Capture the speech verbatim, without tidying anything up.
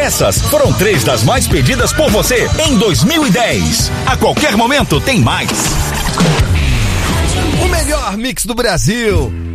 Essas foram três das mais pedidas por você em dois mil e dez. A qualquer momento tem mais. O melhor mix do Brasil.